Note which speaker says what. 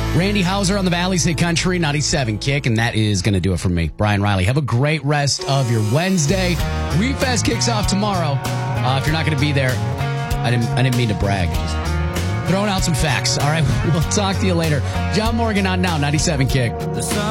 Speaker 1: Randy Hauser on the Valley State Country 97 Kick, and that is going to do it for me. Brian Riley, have a great rest of your Wednesday. WeFest kicks off tomorrow. If you're not going to be there, I didn't mean to brag. Just throwing out some facts. All right, we'll talk to you later. John Morgan on now, 97 Kick.